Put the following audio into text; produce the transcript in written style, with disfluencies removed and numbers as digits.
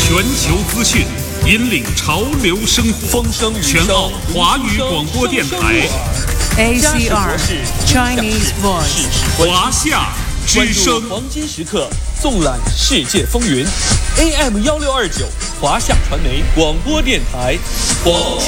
全球资讯，引领潮流生活。 风声全澳华语广播电台 ACR Chinese Voice 华夏之声， 黄金时刻，纵览世界风云。AM 1629，华夏传媒广播电台，黄金。